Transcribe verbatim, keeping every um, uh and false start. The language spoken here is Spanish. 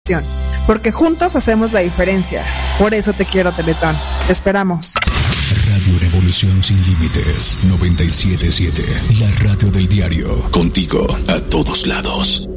Porque juntos hacemos la diferencia. Por eso te quiero, Teletón. Te esperamos. Radio Revolución Sin Límites noventa y siete punto siete. La radio del diario. Contigo a todos lados.